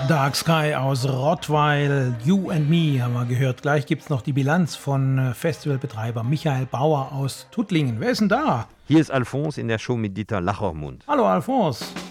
Dark Sky aus Rottweil, You and Me haben wir gehört. Gleich gibt es noch die Bilanz von Festivalbetreiber Michael Bauer aus Tuttlingen. Wer ist denn da? Hier ist Alphonse in der Show mit Dieter Lachermund. Hallo Alphonse.